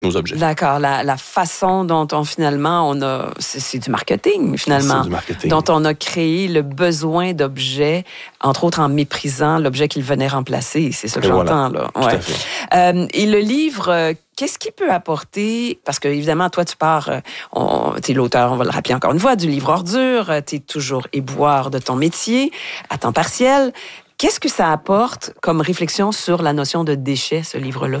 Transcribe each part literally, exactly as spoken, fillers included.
nos objets. D'accord. La, la façon dont on, finalement, on a... C'est, c'est du marketing, finalement. C'est du marketing. Dont on a créé le besoin d'objets, entre autres en méprisant l'objet qu'il venait remplacer. C'est ça que et j'entends, voilà. là. Ouais. Tout à fait. Euh, et le livre... Euh, Qu'est-ce qu'il peut apporter? Parce que, évidemment, toi, tu pars, tu es l'auteur, on va le rappeler encore une fois, du livre Ordure, tu es toujours éboueur de ton métier, à temps partiel. Qu'est-ce que ça apporte comme réflexion sur la notion de déchet, ce livre-là?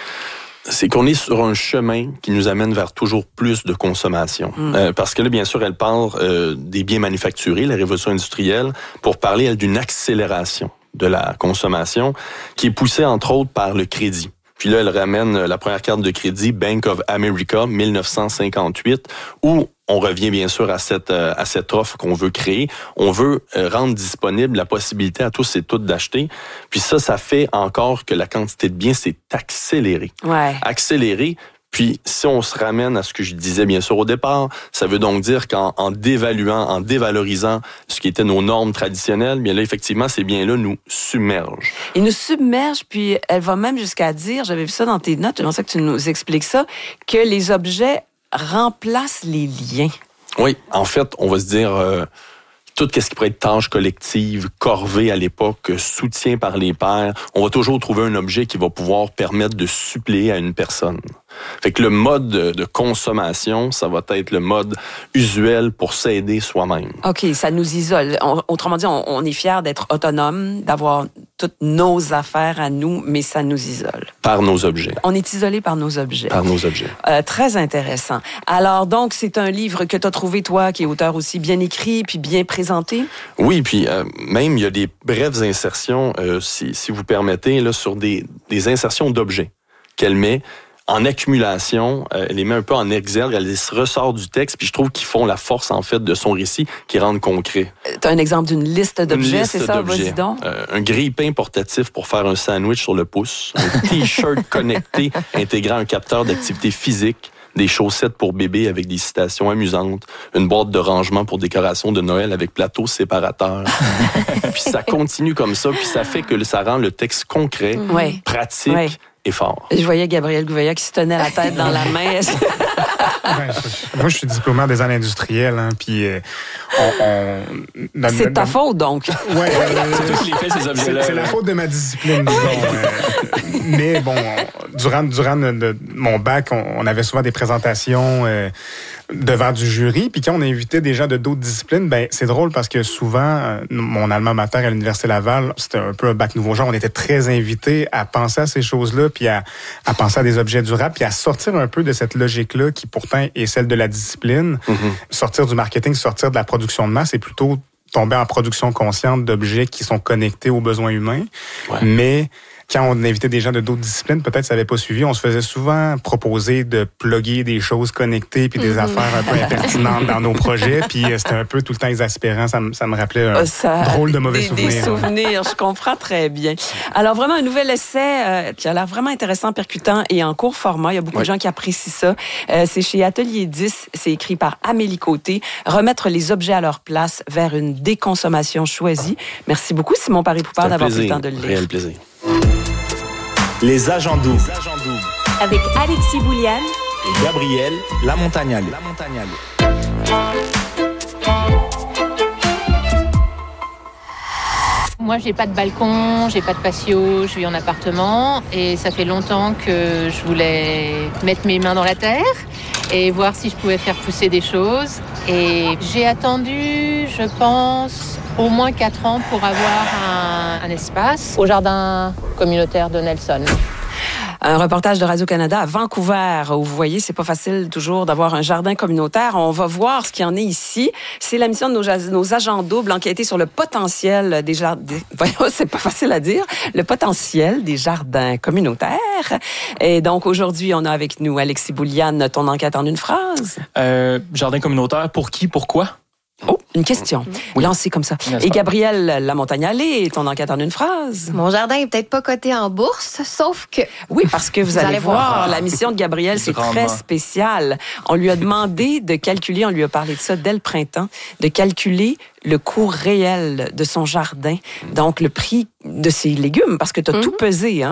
C'est qu'on est sur un chemin qui nous amène vers toujours plus de consommation. Mmh. Euh, parce que là, bien sûr, elle parle euh, des biens manufacturés, la révolution industrielle, pour parler, elle, d'une accélération de la consommation qui est poussée, entre autres, par le crédit. Puis là, elle ramène la première carte de crédit, Bank of America, dix-neuf cent cinquante-huit, où on revient bien sûr à cette à cette offre qu'on veut créer. On veut rendre disponible la possibilité à tous et toutes d'acheter. Puis ça, ça fait encore que la quantité de biens s'est accélérée. Ouais. Accélérée. Puis, si on se ramène à ce que je disais bien sûr au départ, ça veut donc dire qu'en en dévaluant, en dévalorisant ce qui était nos normes traditionnelles, bien là, effectivement, ces biens-là nous submergent. Ils nous submergent, puis elle va même jusqu'à dire, j'avais vu ça dans tes notes, j'aimerais ça que tu nous expliques ça, que les objets remplacent les liens. Oui, en fait, on va se dire... Euh, tout ce qui pourrait être tâche collective, corvée à l'époque, soutien par les pairs, on va toujours trouver un objet qui va pouvoir permettre de suppléer à une personne. Fait que le mode de consommation, ça va être le mode usuel pour s'aider soi-même. OK, ça nous isole. On, autrement dit, on, on est fiers d'être autonome, d'avoir toutes nos affaires à nous, mais ça nous isole. Par nos objets. On est isolé par nos objets. Par nos objets. Euh, très intéressant. Alors, donc, c'est un livre que tu as trouvé, toi, qui est auteur aussi, bien écrit, puis bien présenté? Oui, puis euh, même, il y a des brèves insertions, euh, si, si vous permettez, là, sur des, des insertions d'objets qu'elle met en accumulation, euh, elle les met un peu en exergue, elle les ressort du texte, puis je trouve qu'ils font la force, en fait, de son récit, qui rendent concret. Tu as un exemple d'une liste d'objets, liste c'est ça? D'objets. Vas-y donc. Euh, un grille-pain portatif pour faire un sandwich sur le pouce, un T-shirt connecté intégrant un capteur d'activité physique, des chaussettes pour bébé avec des citations amusantes, une boîte de rangement pour décoration de Noël avec plateau séparateur. Puis ça continue comme ça, puis ça fait que ça rend le texte concret, ouais. pratique, ouais. et fort. Je voyais Gabriel Gouveia qui se tenait la tête dans la main. Ben, moi, je suis diplômé en design industriel, hein, puis euh, on, on, dans, c'est dans, ta faute, donc. Oui, euh, c'est toi qui les fais, ces objets-là. C'est, c'est la faute de ma discipline, disons. euh, mais bon, on, durant, durant de, de, mon bac, on, on avait souvent des présentations euh, devant du jury, puis quand on invitait des gens de d'autres disciplines, ben c'est drôle parce que souvent, euh, mon alma mater à l'Université Laval, c'était un peu un bac nouveau genre, on était très invités à penser à ces choses-là, puis à, à penser à des objets durables, puis à sortir un peu de cette logique-là qui pourtant est celle de la discipline. Mm-hmm. Sortir du marketing, sortir de la production de masse, et plutôt tomber en production consciente d'objets qui sont connectés aux besoins humains. Ouais. Mais quand on invitait des gens de d'autres disciplines, peut-être ça n'avait pas suivi, on se faisait souvent proposer de plugger des choses connectées puis des mm-hmm. affaires un peu impertinentes dans nos projets, puis c'était un peu tout le temps exaspérant. Ça, me, ça me rappelait un ça, drôle de mauvais des, souvenirs. Des souvenirs, je comprends très bien. Alors vraiment, un nouvel essai euh, qui a l'air vraiment intéressant, percutant et en court format. Il y a beaucoup oui. de gens qui apprécient ça. Euh, c'est chez Atelier dix, c'est écrit par Amélie Côté. Remettre les objets à leur place vers une déconsommation choisie. Merci beaucoup, Simon Paré-Poupard, d'avoir pris le temps de le lire. Réel plaisir. Les agents doubles. Avec Alexis Bouliane et Gabriel Lamontagnale. Moi, j'ai pas de balcon, j'ai pas de patio, je vis en appartement et ça fait longtemps que je voulais mettre mes mains dans la terre et voir si je pouvais faire pousser des choses. Et j'ai attendu, je pense, au moins quatre ans pour avoir un, un espace au jardin communautaire de Nelson. Un reportage de Radio-Canada à Vancouver, où vous voyez, c'est pas facile toujours d'avoir un jardin communautaire. On va voir ce qu'il y en est ici. C'est la mission de nos, nos agents doubles, enquêter sur le potentiel des jardins. Voyons, c'est pas facile à dire. Le potentiel des jardins communautaires. Et donc, aujourd'hui, on a avec nous Alexis Bouliane. Ton enquête en une phrase? Euh, jardin communautaire, pour qui, pourquoi? Oh, une question. Oui. Lancée comme ça. Et Gabriel Lamontagnale, ton enquête en une phrase. Mon jardin est peut-être pas coté en bourse, sauf que... Oui, parce que vous, vous allez, allez voir, voir, la mission de Gabriel, c'est très spécial. On lui a demandé de calculer, on lui a parlé de ça dès le printemps, de calculer le coût réel de son jardin, donc le prix de ses légumes, parce que tu as mm-hmm. tout pesé, hein? Oui.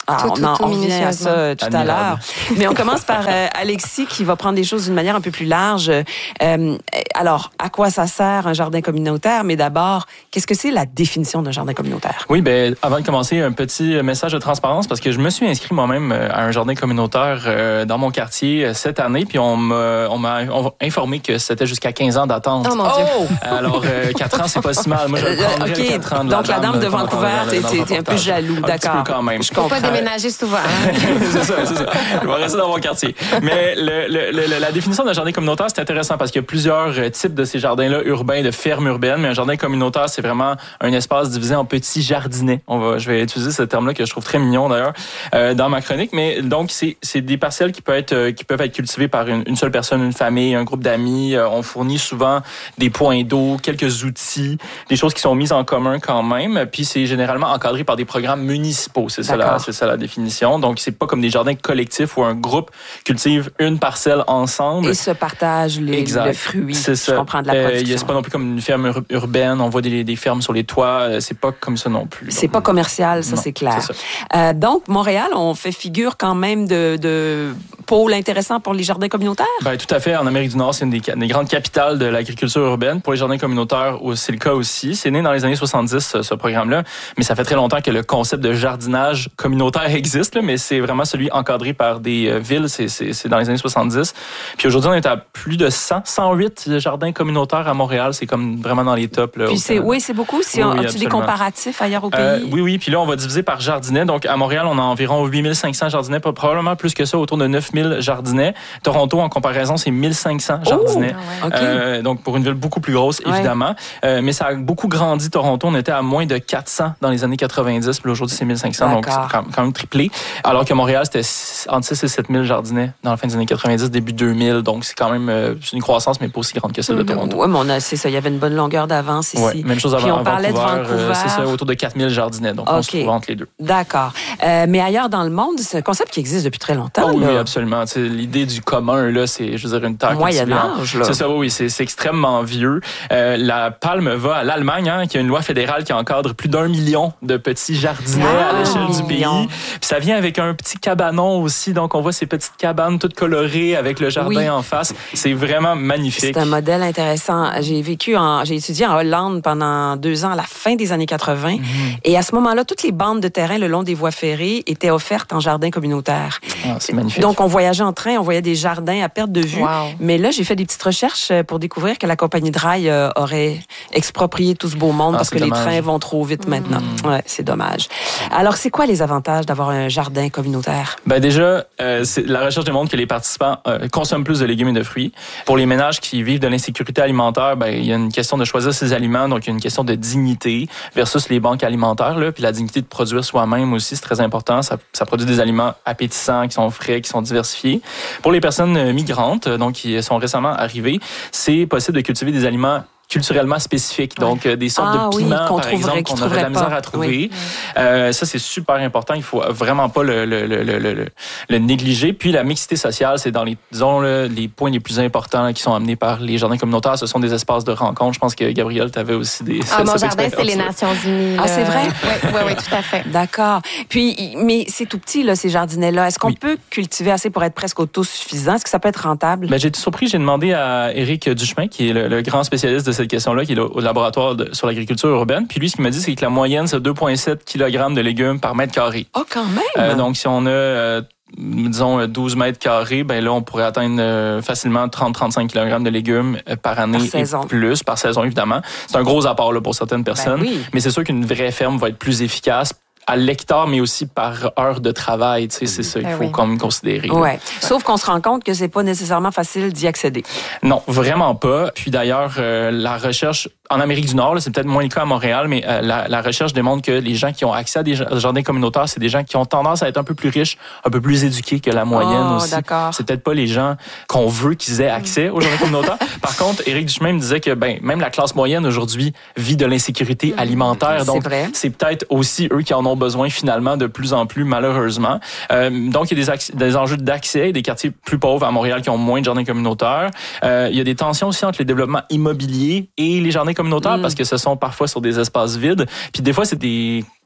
Ah, tout, on, tout, en, tout on revient à ça tout Admirable. à l'heure. Mais on commence par euh, Alexis qui va prendre les choses d'une manière un peu plus large. Euh, alors, à quoi ça sert un jardin communautaire? Mais d'abord, qu'est-ce que c'est la définition d'un jardin communautaire? Oui, ben avant de commencer, un petit message de transparence parce que je me suis inscrit moi-même à un jardin communautaire euh, dans mon quartier cette année, puis on m'a, on m'a informé que c'était jusqu'à quinze ans d'attente. Oh mon Dieu. Oh! Alors, euh, quatre ans, c'est pas si mal. Moi, je Euh, prendrais OK. le quatre ans de Donc, la dame de qu'on Vancouver, entendrait t'es, dans le t'es, t'es un peu reportage. jaloux, Un d'accord. petit peu quand même. Je Faut pas comprends. déménager souvent. Hein? c'est ça, c'est ça. Je vais rester dans mon quartier. Mais le, le, le, la définition d'un jardin communautaire, c'est intéressant parce qu'il y a plusieurs types de ces jardins-là urbains, de fermes urbaines. Mais un jardin communautaire, c'est vraiment un espace divisé en petits jardinets. On va, je vais utiliser ce terme-là que je trouve très mignon d'ailleurs euh, dans ma chronique. Mais donc, c'est, c'est des parcelles qui peuvent être, euh, qui peuvent être cultivées par une, une seule personne, une famille, un groupe d'amis. Euh, on fournit souvent des points d'eau, quelques outils, des choses qui sont mises en commun quand même. Puis c'est généralement encadré par des programmes municipaux. C'est ça, la, c'est ça la définition. Donc, c'est pas comme des jardins collectifs où un groupe cultive une parcelle ensemble. Et se partage les, le fruit. C'est ça. Je comprends de la production. Euh, c'est pas non plus comme une ferme ur- urbaine. On voit des, des fermes sur les toits. C'est pas comme ça non plus. C'est donc, pas commercial, ça non, c'est clair. c'est ça. Euh, donc, Montréal, on fait figure quand même de, de pôle intéressant pour les jardins communautaires? Ben, tout à fait. En Amérique du Nord, c'est une des, des grandes capitales de l'agriculture urbaine. Pour les jardins communautaires, c'est le cas aussi. C'est né dans les années soixante-dix, ce, ce programme-là. Mais ça fait très longtemps que le concept de jardinage communautaire existe, là, mais c'est vraiment celui encadré par des euh, villes. C'est, c'est, c'est dans les années soixante-dix. Puis aujourd'hui, on est à plus de cent, cent huit jardins communautaires à Montréal. C'est comme vraiment dans les tops. Là, Puis c'est, oui, c'est beaucoup. Si on, oui, as-tu des comparatifs ailleurs au pays? Euh, oui, oui. Puis là, on va diviser par jardinet. Donc, à Montréal, on a environ huit mille cinq cents jardinets, probablement plus que ça, autour de neuf mille jardinets. Toronto, en comparaison, c'est mille cinq cents jardinets. Oh, okay. euh, donc, pour une ville beaucoup plus grosse, évidemment. Ouais. Euh, mais ça a beaucoup grandi, Toronto. On était à moins de quatre cents dans les années quatre-vingt-dix. Puis aujourd'hui, c'est mille cinq cents. D'accord. Donc, c'est quand même triplé. Alors que Montréal, c'était entre six et sept mille jardinets dans la fin des années quatre-vingt-dix, début deux mille. Donc, c'est quand même euh, une croissance, mais pas aussi grande que celle de Toronto. Oui, mais on a, c'est ça. Il y avait une bonne longueur d'avance ici. Ouais, même chose avant. Puis on à parlait Vancouver, de Vancouver. Euh, c'est ça, autour de quatre mille jardinets. Donc, okay. On se trouve entre les deux. D'accord. Euh, mais ailleurs dans le monde, c'est un concept qui existe depuis très longtemps. Oh, là. oui, absolument. T'sais, l'idée du commun, là, c'est, je veux dire, une terre Moyen Âge, là. C'est ça, oui, c'est, c'est extrêmement vieux. Euh, la palme va à l'Allemagne, hein, qui a une loi fédérale qui encadre plus d'un million de petits jardinets ah, à l'échelle du pays. Puis ça vient avec un petit cabanon aussi, donc on voit ces petites cabanes toutes colorées avec le jardin oui. en face. C'est vraiment magnifique. C'est un modèle intéressant. J'ai vécu en, j'ai étudié en Hollande pendant deux ans à la fin des années quatre-vingt, mm-hmm. et à ce moment-là, toutes les bandes de terrain le long des voies ferrées étaient offertes en jardin communautaire. Ah, c'est magnifique. Donc on voyageait en train, on voyait des jardins à perte de vue. Wow. Mais là, j'ai fait des petites recherches pour découvrir que la compagnie de rail euh, aurait exproprié tout ce beau monde ah, parce que dommage. Les trains vont trop vite mmh. maintenant. Ouais, c'est dommage. Alors, c'est quoi les avantages d'avoir un jardin communautaire? Ben déjà, euh, c'est, la recherche démontre que les participants euh, consomment plus de légumes et de fruits. Pour les ménages qui vivent de l'insécurité alimentaire, ben il y a une question de choisir ses aliments, donc il y a une question de dignité versus les banques alimentaires. Là, puis la dignité de produire soi-même aussi, c'est très important. Ça, ça produit des aliments appétissants, qui sont frais, qui sont diversifiés. Pour les personnes migrantes, donc qui sont récemment arrivées, c'est possible de cultiver des aliments culturellement spécifiques, donc euh, des sortes ah, de piments, oui, par exemple, qu'on aurait de la misère pas. à trouver. Oui. Euh, ça, c'est super important. Il faut vraiment pas le, le, le, le, le, le négliger. Puis la mixité sociale, c'est dans les, disons, le, les points les plus importants là, qui sont amenés par les jardins communautaires. Ce sont des espaces de rencontre. Je pense que, Gabrielle, tu avais aussi des... Ah, mon jardin, c'est les Nations Unies. Ah, c'est vrai? Oui, oui, oui, tout à fait. D'accord. Puis, mais c'est tout petit, là, ces jardinets-là. Est-ce qu'on oui. peut cultiver assez pour être presque autosuffisant? Est-ce que ça peut être rentable? Ben, j'ai été surpris. J'ai demandé à Éric Duchemin, qui est le, le grand spécialiste de cette question-là, qui est au laboratoire de, sur l'agriculture urbaine. Puis lui, ce qu'il m'a dit, c'est que la moyenne, c'est deux virgule sept kilogrammes de légumes par mètre carré. Oh, quand même! Euh, donc, si on a, euh, disons, douze mètres carrés, ben là, on pourrait atteindre euh, facilement trente à trente-cinq kilogrammes de légumes euh, par année par et plus, par saison, évidemment. C'est un gros apport là, pour certaines personnes. Ben oui. Mais c'est sûr qu'une vraie ferme va être plus efficace à l'hectare, mais aussi par heure de travail. Tu sais, c'est ça qu'il faut oui. quand même considérer. Ouais. ouais. Sauf qu'on se rend compte que c'est pas nécessairement facile d'y accéder. Non, vraiment pas. Puis d'ailleurs, euh, la recherche en Amérique du Nord, là, c'est peut-être moins le cas à Montréal, mais euh, la, la recherche démontre que les gens qui ont accès à des jardins communautaires, c'est des gens qui ont tendance à être un peu plus riches, un peu plus éduqués que la moyenne oh, aussi. D'accord. C'est peut-être pas les gens qu'on veut qu'ils aient accès aux jardins communautaires. Par contre, Éric Duchemin me disait que ben même la classe moyenne aujourd'hui vit de l'insécurité alimentaire. Donc, c'est vrai. C'est peut-être aussi eux qui en ont besoin finalement de plus en plus, malheureusement. Euh, donc, il y a des, acc- des enjeux d'accès, des quartiers plus pauvres à Montréal qui ont moins de jardins communautaires. Euh, il y a des tensions aussi entre les développements immobiliers et les jardins communautaires mm. parce que ce sont parfois sur des espaces vides. Puis des fois, c'est des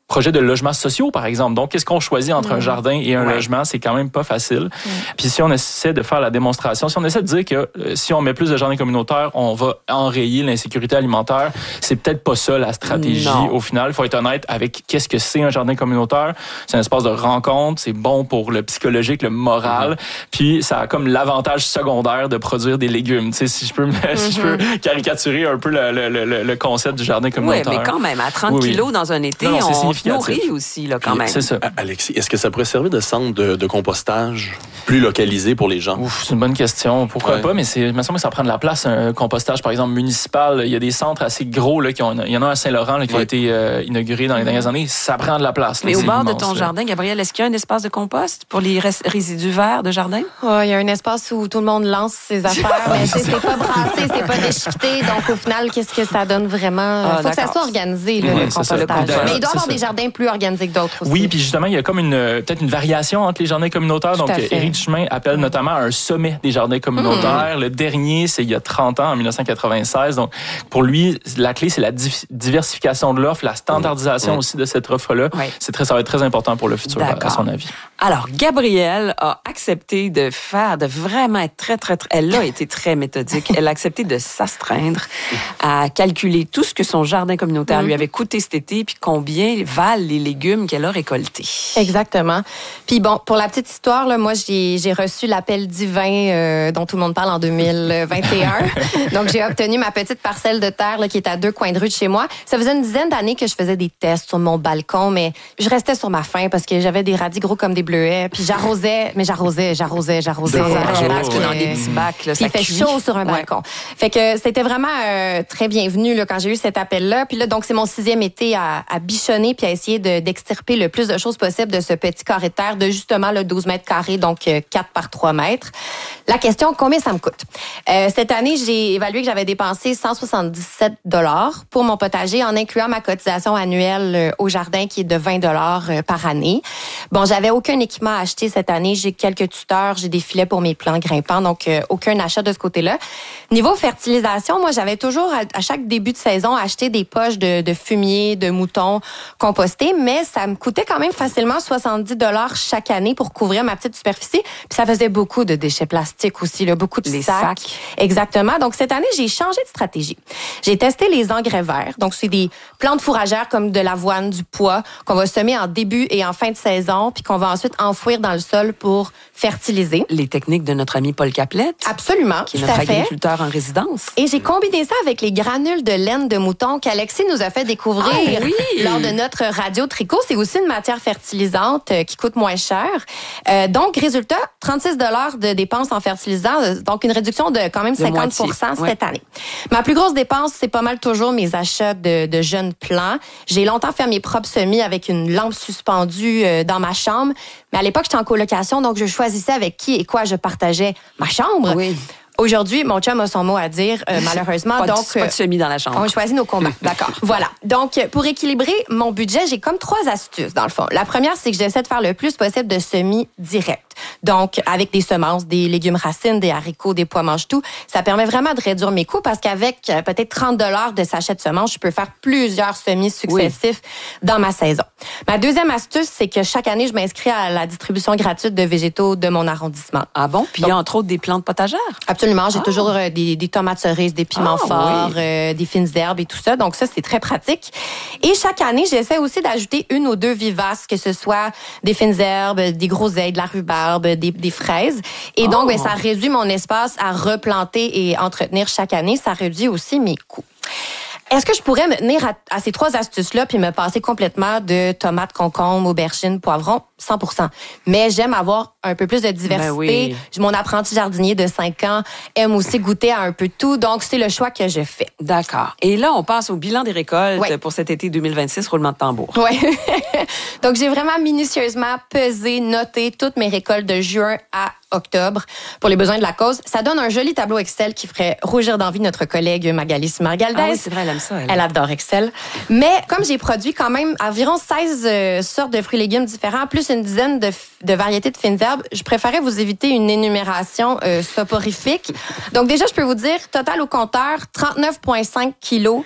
projets de logements sociaux, par exemple. Donc, qu'est-ce qu'on choisit entre mmh. un jardin et un ouais. logement? C'est quand même pas facile. Mmh. Puis si on essaie de faire la démonstration, si on essaie de dire que euh, si on met plus de jardins communautaires, on va enrayer l'insécurité alimentaire, c'est peut-être pas ça la stratégie non. au final. Il faut être honnête avec qu'est-ce que c'est un jardin communautaire. C'est un espace de rencontre, c'est bon pour le psychologique, le moral, mmh. puis ça a comme l'avantage secondaire de produire des légumes. Tu sais, si je peux, mmh. si je peux caricaturer un peu le, le, le, le concept du jardin communautaire. Oui, mais quand même, à trente oui, kilos dans un été, non, non, on se nourrit aussi, là, quand même. C'est ça. Alexis, est-ce que ça pourrait servir de centre de, de compostage plus localisé pour les gens? Ouf, c'est une bonne question. Pourquoi ouais. pas? Mais c'est, il me semble que ça prend de la place, un compostage, par exemple, municipal. Il y a des centres assez gros, là, qui ont, il y en a un à Saint-Laurent, là, qui ouais. a été euh, inauguré dans les dernières années. Ça prend de la place. Là, mais au bord immense, de ton là. jardin, Gabrielle, est-ce qu'il y a un espace de compost pour les rés- résidus verts de jardin? Oh, il y a un espace où tout le monde lance ses affaires, mais c'est pas brassé, c'est pas déchiqueté. Donc, au final, qu'est-ce que ça donne vraiment? Il ah, faut d'accord. que ça soit organisé, là, ouais, le compostage. Le mais il doit y avoir ça. des jardins plus organisés que d'autres aussi. Oui, puis justement, il y a comme une peut-être une variation entre les jardins communautaires. Tout Donc, Éric Duchemin appelle mmh. notamment à un sommet des jardins communautaires. Mmh. Le dernier, c'est il y a trente ans, en dix-neuf cent quatre-vingt-seize. Donc, pour lui, la clé, c'est la diversification de l'offre, la standardisation mmh. aussi de cette offre-là. Oui. C'est très, ça va être très important pour le futur, D'accord. à son avis. Alors, Gabrielle a accepté de faire, de vraiment être très, très, très... Elle a été très méthodique. Elle a accepté de s'astreindre à calculer tout ce que son jardin communautaire mmh. lui avait coûté cet été, puis combien valent les légumes qu'elle a récoltés. Exactement. Puis bon, pour la petite histoire, là, moi, j'ai, j'ai reçu l'appel divin euh, dont tout le monde parle en deux mille vingt et un. Donc, j'ai obtenu ma petite parcelle de terre là, qui est à deux coins de rue de chez moi. Ça faisait une dizaine d'années que je faisais des tests sur mon balcon, mais je restais sur ma faim parce que j'avais des radis gros comme des bleuets. Puis j'arrosais, mais j'arrosais, j'arrosais, j'arrosais. Dans, dans des petits bacs. Là, puis il fait cuit. chaud sur un ouais. balcon. Fait que c'était vraiment euh, très bienvenu là, quand j'ai eu cet appel-là. Puis là, donc, c'est mon sixième été à, à bichonner puis à essayer de, d'extirper le plus de choses possible de ce petit carré de terre de justement le douze mètres carrés, donc euh, quatre par trois mètres. La question, combien ça me coûte? Euh, cette année, j'ai évalué que j'avais dépensé cent soixante-dix-sept dollars pour mon potager en incluant ma cotisation annuelle euh, au jardin qui est de vingt dollars euh, par année. Bon, j'avais aucun équipement à acheter cette année. J'ai quelques tuteurs, j'ai des filets pour mes plants grimpants, donc euh, aucun achat de ce côté-là. Niveau fertilisation, moi, j'avais toujours à, à chaque début de saison acheté des poches de, de fumier, de moutons compostés, mais ça me coûtait quand même facilement soixante-dix dollars chaque année pour couvrir ma petite superficie. Puis ça faisait beaucoup de déchets plastiques aussi, là, beaucoup de les sacs. sacs. Exactement. Donc cette année, j'ai changé de stratégie. J'ai testé les engrais verts. Donc c'est des plantes fourragères comme de l'avoine, du pois qu'on va semer en début et en fin de saison, puis qu'on va ensuite enfouir dans le sol pour fertiliser. Les techniques de notre ami Paul Caplette. Absolument. Qui est notre agriculteur en résidence. Et j'ai combiné ça avec les granules de laine de mouton qu'Alexis nous a fait découvrir ah, oui. lors de notre radio tricot. C'est aussi une matière fertilisante euh, qui coûte moins cher. Euh, donc, résultat, trente-six dollars de dépenses en fertilisant, donc une réduction de quand même cinquante pour cent cette ouais. année. Ma plus grosse dépense, c'est pas mal toujours mes achats de, de jeunes plants. J'ai longtemps fait mes propres semis avec une lampe suspendue euh, dans ma chambre. Mais à l'époque, j'étais en colocation, donc je choisissais avec qui et quoi je partageais ma chambre. Oui. Aujourd'hui, mon chum a son mot à dire, euh, malheureusement. Pas donc, de, pas de semis dans la chambre. On choisit nos combats. D'accord. Voilà. Donc, pour équilibrer mon budget, j'ai comme trois astuces, dans le fond. La première, c'est que j'essaie de faire le plus possible de semis directs. Donc, avec des semences, des légumes racines, des haricots, des pois mange-tout. Ça permet vraiment de réduire mes coûts parce qu'avec euh, peut-être trente dollars de sachet de semences, je peux faire plusieurs semis successifs oui. dans ma saison. Ma deuxième astuce, c'est que chaque année, je m'inscris à la distribution gratuite de végétaux de mon arrondissement. Ah bon? Puis il y a entre autres des plantes potagères? Absolument. J'ai ah. toujours euh, des, des tomates cerises, des piments ah, forts, oui. euh, des fines herbes et tout ça. Donc ça, c'est très pratique. Et chaque année, j'essaie aussi d'ajouter une ou deux vivaces, que ce soit des fines herbes, des groseilles, de la rhubarbe, des, des fraises. Et donc, oh. ben, ça réduit mon espace à replanter et entretenir chaque année. Ça réduit aussi mes coûts. Est-ce que je pourrais me tenir à, à ces trois astuces-là puis me passer complètement de tomates, concombres, aubergines, poivrons? cent pour cent. Mais j'aime avoir un peu plus de diversité. Ben oui. Mon apprenti jardinier de cinq ans aime aussi goûter à un peu tout. Donc, c'est le choix que je fais. D'accord. Et là, on passe au bilan des récoltes ouais. pour cet été deux mille vingt-six, roulement de tambour. Oui. Donc, j'ai vraiment minutieusement pesé, noté toutes mes récoltes de juin à octobre pour les besoins de la cause. Ça donne un joli tableau Excel qui ferait rougir d'envie notre collègue Magali Margaldès. Ah oui, c'est vrai, elle aime ça. Elle, elle adore Excel. Mais comme j'ai produit quand même environ seize euh, sortes de fruits et légumes différents, plus une dizaine de, de variétés de fines herbes, je préférais vous éviter une énumération euh, soporifique. Donc déjà, je peux vous dire, total au compteur, trente-neuf virgule cinq kilos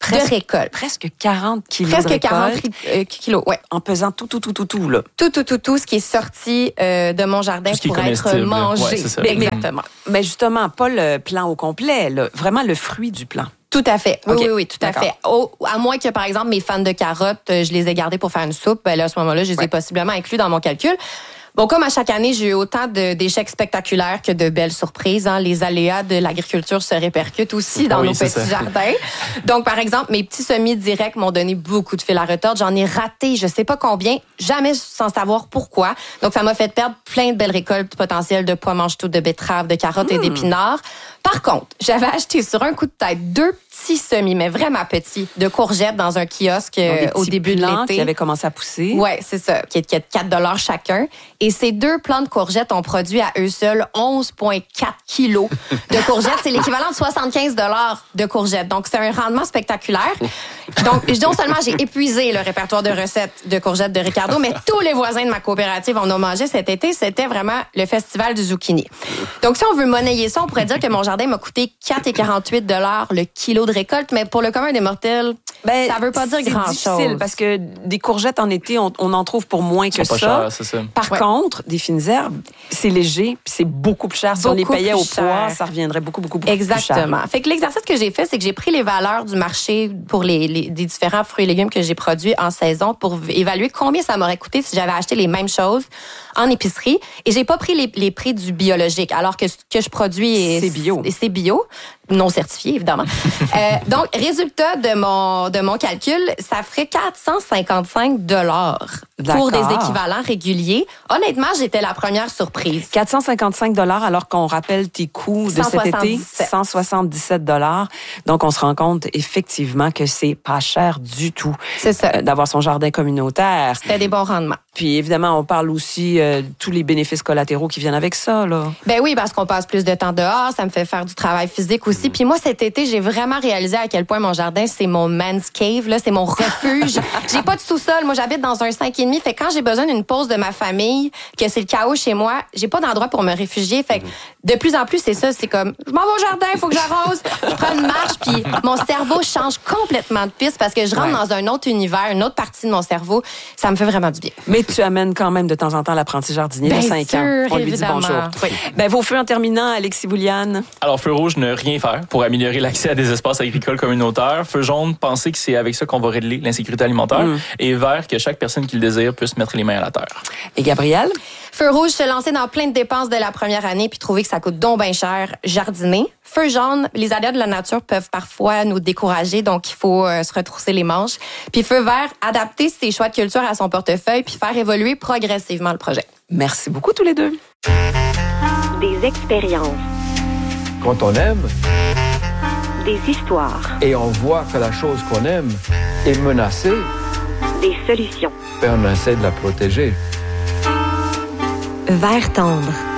Presque, de récolte. Presque quarante kilos Presque de récolte. quarante euh, kilos, ouais. En pesant tout, tout, tout, tout, tout, là. Tout, tout, tout, tout ce qui est sorti euh, de mon jardin pour être mangé. Ouais, c'est ça. Exactement. Mais justement, pas le plant au complet, là. Vraiment le fruit du plant. Tout à fait. Oui, okay. oui, oui, tout D'accord. à fait. Oh, à moins que, par exemple, mes fans de carottes, je les ai gardés pour faire une soupe, ben là, à ce moment-là, je les ouais. ai possiblement inclus dans mon calcul. Bon, comme à chaque année, j'ai eu autant de, d'échecs spectaculaires que de belles surprises. Hein. Les aléas de l'agriculture se répercutent aussi dans oui, nos petits ça. jardins. Donc, par exemple, mes petits semis directs m'ont donné beaucoup de fil à retordre. J'en ai raté, je sais pas combien, jamais sans savoir pourquoi. Donc, ça m'a fait perdre plein de belles récoltes potentielles de pois mange-tout, de betteraves, de carottes mmh. et d'épinards. Par contre, j'avais acheté sur un coup de tête deux petits semis, mais vraiment petits, de courgettes dans un kiosque euh, au début de l'été. Qui avaient commencé à pousser. Ouais, c'est ça, qui est, qui est de quatre dollars chacun. Et ces deux plants de courgettes ont produit à eux seuls onze virgule quatre kilos de courgettes. C'est l'équivalent de soixante-quinze dollars de courgettes. Donc, c'est un rendement spectaculaire. Donc, non seulement j'ai épuisé le répertoire de recettes de courgettes de Ricardo, mais tous les voisins de ma coopérative en ont mangé cet été. C'était vraiment le festival du zucchini. Donc, si on veut monnayer ça, on pourrait dire que mon jardin m'a coûté quatre virgule quarante-huit dollars le kilo de récolte, mais pour le commun des mortels, ben, ça veut pas dire grand-chose. C'est difficile parce que des courgettes en été, on, on en trouve pour moins que ça. Cher, c'est ça. Par ouais. contre, des fines herbes, c'est léger, puis c'est beaucoup plus cher. Si beaucoup on les payait au poids, ça reviendrait beaucoup, beaucoup, beaucoup Exactement. plus cher. Exactement. Fait que l'exercice que j'ai fait, c'est que j'ai pris les valeurs du marché pour les, les des différents fruits et légumes que j'ai produits en saison pour évaluer combien ça m'aurait coûté si j'avais acheté les mêmes choses en épicerie. Et j'ai pas pris les, les prix du biologique, alors que ce que je produis est, c'est bio. C'est, c'est bio. Non certifié, évidemment. euh, donc, résultat de mon, de mon calcul, ça ferait quatre cent cinquante-cinq dollars pour des équivalents réguliers. Honnêtement, j'étais la première surprise. quatre cent cinquante-cinq dollars alors qu'on rappelle tes coûts de cet été, cent soixante-dix-sept dollars. Donc, on se rend compte effectivement que c'est pas cher du tout. C'est ça. Euh, d'avoir son jardin communautaire. C'était des bons rendements. Puis, évidemment, on parle aussi de euh, tous les bénéfices collatéraux qui viennent avec ça, là. Ben oui, parce qu'on passe plus de temps dehors, ça me fait faire du travail physique aussi. Puis moi, cet été, j'ai vraiment réalisé à quel point mon jardin, c'est mon man's cave, là, c'est mon refuge. J'ai pas de sous-sol. Moi, j'habite dans un cinq et demi. Fait que quand j'ai besoin d'une pause de ma famille, que c'est le chaos chez moi, j'ai pas d'endroit pour me réfugier. Fait que de plus en plus, c'est ça. C'est comme, je m'en vais au jardin, il faut que j'arrose. Je prends une marche, puis mon cerveau change complètement de piste parce que je rentre ouais. dans un autre univers, une autre partie de mon cerveau. Ça me fait vraiment du bien. Mais tu amènes quand même de temps en temps l'apprenti jardinier Bien de cinq sûr, ans. On évidemment. lui dit bonjour. Oui. Ben, vos feux en terminant, Alexis Bouliane. Alors, feu rouge, ne rien faire pour améliorer l'accès à des espaces agricoles communautaires. Feu jaune, penser que c'est avec ça qu'on va régler l'insécurité alimentaire. Mm. Et vert, que chaque personne qui le désire puisse mettre les mains à la terre. Et Gabrielle? Feu rouge, se lancer dans plein de dépenses de la première année puis trouver que ça coûte donc bien cher, jardiner. Feu jaune, les aléas de la nature peuvent parfois nous décourager, donc il faut euh, se retrousser les manches. Puis feu vert, adapter ses choix de culture à son portefeuille puis faire évoluer progressivement le projet. Merci beaucoup tous les deux. Des expériences. Quand on aime, des histoires. Et on voit que la chose qu'on aime est menacée, des solutions. Et on essaie de la protéger. Vert tendre.